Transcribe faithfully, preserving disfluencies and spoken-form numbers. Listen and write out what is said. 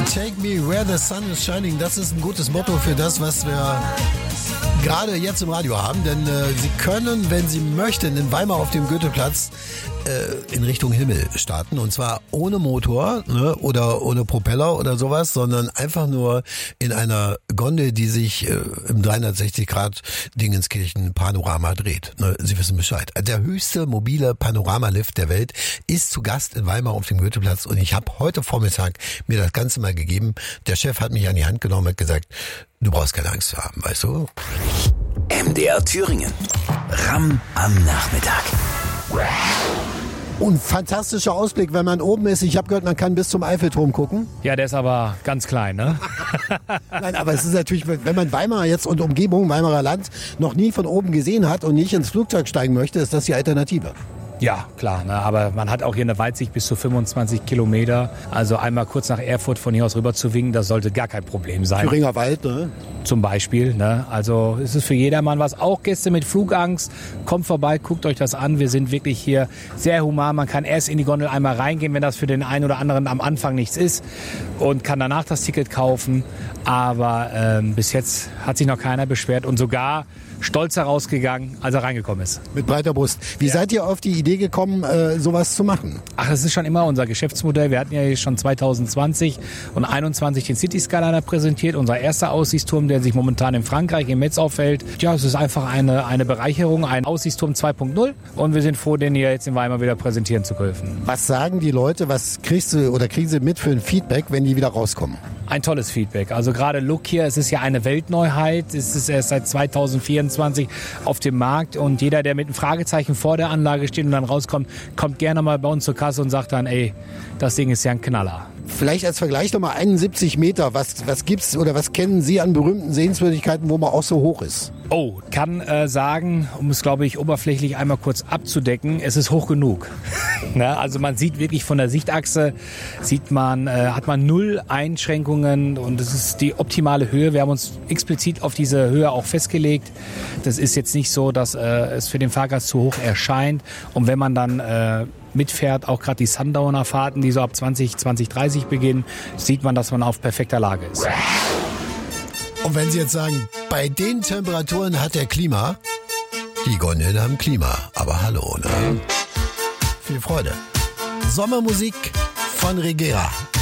Take me where the sun is shining. Das ist ein gutes Motto für das, was wir gerade jetzt im Radio haben. Denn äh, Sie können, wenn Sie möchten, in Weimar auf dem Goetheplatz äh, in Richtung Himmel starten. Und zwar ohne Motor, ne, oder ohne Propeller oder sowas, sondern einfach nur in einer Gondel, die sich äh, im dreihundertsechzig Grad Dingenskirchen Panorama dreht. Ne, Sie wissen Bescheid. Der höchste mobile Panoramalift der Welt ist zu Gast in Weimar auf dem Goetheplatz. Und ich habe heute Vormittag mir das Ganze mal gegeben. Der Chef hat mich an die Hand genommen und hat gesagt, du brauchst keine Angst zu haben, weißt du? M D R Thüringen. Ram am Nachmittag. Und fantastischer Ausblick, wenn man oben ist. Ich habe gehört, man kann bis zum Eiffelturm gucken. Ja, der ist aber ganz klein, ne? Nein, aber es ist natürlich, wenn man Weimar jetzt und Umgebung, Weimarer Land, noch nie von oben gesehen hat und nicht ins Flugzeug steigen möchte, ist das die Alternative. Ja, klar, ne? Aber man hat auch hier eine Weitsicht bis zu fünfundzwanzig Kilometer. Also einmal kurz nach Erfurt von hier aus rüber zu winken, das sollte gar kein Problem sein. Thüringer Wald, ne? Zum Beispiel, ne? Also es ist für jedermann was. Auch Gäste mit Flugangst, kommt vorbei, guckt euch das an. Wir sind wirklich hier sehr human. Man kann erst in die Gondel einmal reingehen, wenn das für den einen oder anderen am Anfang nichts ist, und kann danach das Ticket kaufen. Aber ähm, bis jetzt hat sich noch keiner beschwert und sogar stolz herausgegangen, als er reingekommen ist. Mit breiter Brust. Wie ja. seid ihr auf die Idee gekommen, äh, sowas zu machen? Ach, das ist schon immer unser Geschäftsmodell. Wir hatten ja schon zwanzig zwanzig und einundzwanzig den City Skyliner präsentiert. Unser erster Aussichtsturm, der sich momentan in Frankreich, in Metz aufhält. Ja, es ist einfach eine, eine Bereicherung, ein Aussichtsturm zwei Punkt null. Und wir sind froh, den hier jetzt in Weimar wieder präsentieren zu dürfen. Was sagen die Leute, was kriegst du oder kriegen sie mit für ein Feedback, wenn die wieder rauskommen? Ein tolles Feedback. Also gerade Look hier, es ist ja eine Weltneuheit. Es ist erst seit zweitausendvierundzwanzig auf dem Markt. Und jeder, der mit einem Fragezeichen vor der Anlage steht und dann rauskommt, kommt gerne mal bei uns zur Kasse und sagt dann, ey, das Ding ist ja ein Knaller. Vielleicht als Vergleich nochmal einundsiebzig Meter. Was, was gibt's oder was kennen Sie an berühmten Sehenswürdigkeiten, wo man auch so hoch ist? Oh, kann äh, sagen, um es, glaube ich, oberflächlich einmal kurz abzudecken, es ist hoch genug. Ne? Also man sieht wirklich von der Sichtachse, sieht man, äh, hat man null Einschränkungen und es ist die optimale Höhe. Wir haben uns explizit auf diese Höhe auch festgelegt. Das ist jetzt nicht so, dass äh, es für den Fahrgast zu hoch erscheint. Und wenn man dann äh, mitfährt, auch gerade die Sundowner-Fahrten, die so ab zwanzig, zwanzig dreißig beginnen, sieht man, dass man auf perfekter Lage ist. Und wenn Sie jetzt sagen, bei den Temperaturen hat der Klima, die Gondeln haben Klima, aber hallo, ne? Viel Freude. Sommermusik von Regera.